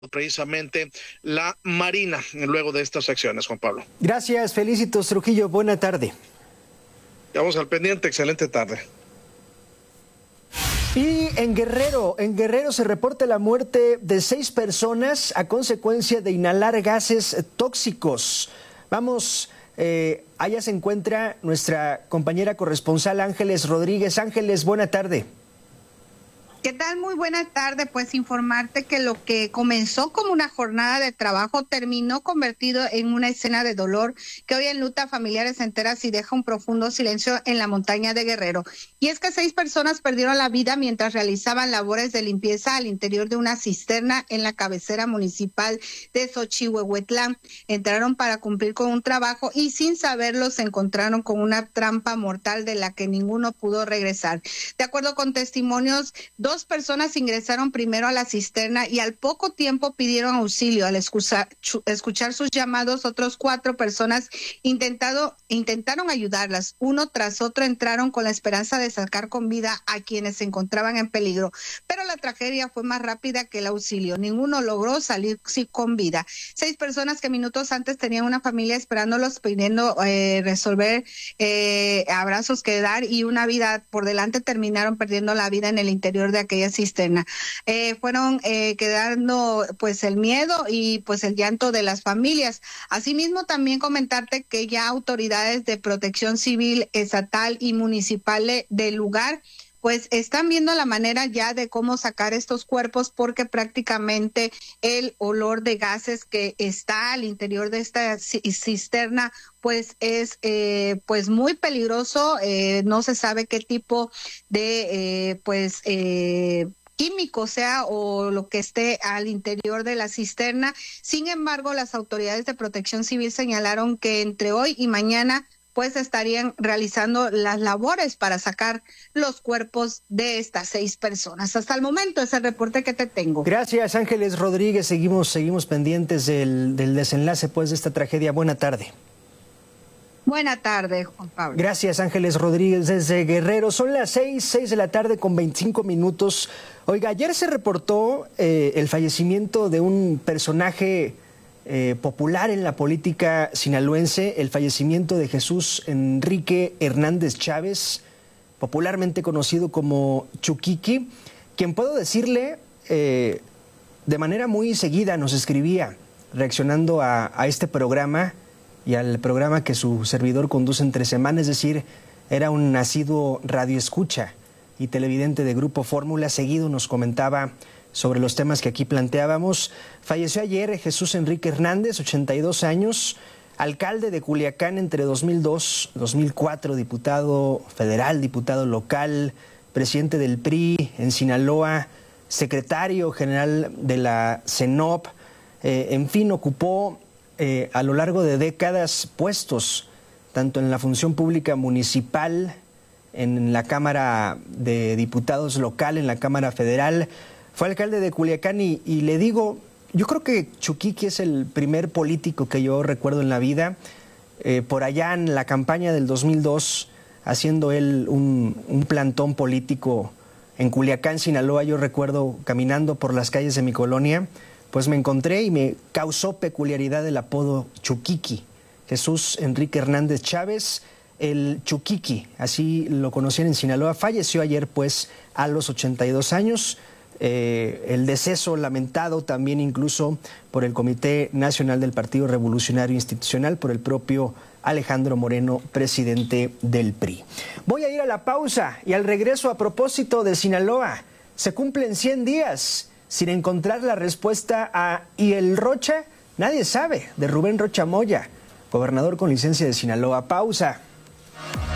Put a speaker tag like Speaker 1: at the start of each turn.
Speaker 1: precisamente la Marina luego de estas acciones, Juan Pablo.
Speaker 2: Gracias, Felicitos Trujillo, buena tarde.
Speaker 1: Vamos al pendiente, excelente tarde.
Speaker 2: Y en Guerrero se reporta la muerte de 6 personas a consecuencia de inhalar gases tóxicos. Vamos, allá se encuentra nuestra compañera corresponsal Ángeles Rodríguez. Ángeles, buena tarde.
Speaker 3: ¿Qué tal? Muy buena tarde. Pues informarte que lo que comenzó como una jornada de trabajo terminó convertido en una escena de dolor que hoy enluta a familiares enteras y deja un profundo silencio en la montaña de Guerrero. Y es que 6 personas perdieron la vida mientras realizaban labores de limpieza al interior de una cisterna en la cabecera municipal de Xochihuehuetlán. Entraron para cumplir con un trabajo y sin saberlo se encontraron con una trampa mortal de la que ninguno pudo regresar. De acuerdo con testimonios, 2 personas ingresaron primero a la cisterna y al poco tiempo pidieron auxilio. Al escuchar sus llamados, otros 4 personas intentaron ayudarlas. Uno tras otro entraron con la esperanza de sacar con vida a quienes se encontraban en peligro. Pero la tragedia fue más rápida que el auxilio. Ninguno logró salir con vida. 6 personas que minutos antes tenían una familia esperándolos, pidiendo resolver abrazos que dar y una vida por delante, terminaron perdiendo la vida en el interior de aquella cisterna. Fueron quedando pues el miedo y pues el llanto de las familias. Asimismo, también comentarte que ya autoridades de protección civil, estatal y municipal del lugar pues están viendo la manera ya de cómo sacar estos cuerpos, porque prácticamente el olor de gases que está al interior de esta cisterna pues es pues muy peligroso. No se sabe qué tipo de químico sea o lo que esté al interior de la cisterna. Sin embargo, las autoridades de protección civil señalaron que entre hoy y mañana pues estarían realizando las labores para sacar los cuerpos de estas 6 personas. Hasta el momento es el reporte que te tengo.
Speaker 2: Gracias, Ángeles Rodríguez. Seguimos pendientes del desenlace pues de esta tragedia. Buena tarde.
Speaker 3: Buena tarde, Juan Pablo.
Speaker 2: Gracias, Ángeles Rodríguez desde Guerrero. Son las 6 de la tarde con 25 minutos. Oiga, ayer se reportó el fallecimiento de un personaje popular en la política sinaloense, el fallecimiento de Jesús Enrique Hernández Chávez, popularmente conocido como Chuquiqui, quien puedo decirle de manera muy seguida nos escribía reaccionando a este programa y al programa que su servidor conduce entre semanas, es decir, era un nacido radioescucha y televidente de Grupo Fórmula. Seguido nos comentaba sobre los temas que aquí planteábamos. Falleció ayer Jesús Enrique Hernández, 82 años, alcalde de Culiacán entre 2002 y 2004, diputado federal, diputado local, presidente del PRI en Sinaloa, secretario general de la CENOP, en fin, ocupó a lo largo de décadas puestos, tanto en la función pública municipal, en la Cámara de Diputados local, en la Cámara Federal. Fue alcalde de Culiacán y le digo, yo creo que Chuquiqui es el primer político que yo recuerdo en la vida. Por allá en la campaña del 2002, haciendo él un plantón político en Culiacán, Sinaloa, yo recuerdo caminando por las calles de mi colonia, pues me encontré y me causó peculiaridad el apodo Chuquiqui. Jesús Enrique Hernández Chávez, el Chuquiqui, así lo conocían en Sinaloa. Falleció ayer pues a los 82 años. El deceso lamentado también incluso por el Comité Nacional del Partido Revolucionario Institucional, por el propio Alejandro Moreno, presidente del PRI. Voy a ir a la pausa y al regreso, a propósito de Sinaloa, se cumplen 100 días sin encontrar la respuesta a ¿y el Rocha? Nadie sabe, de Rubén Rocha Moya, gobernador con licencia de Sinaloa. Pausa.